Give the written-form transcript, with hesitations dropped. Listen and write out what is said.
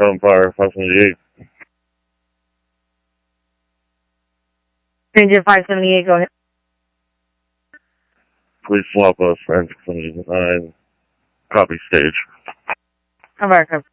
Empire 578. Ranger 578, go ahead. Please swap us for 679. Copy stage. America.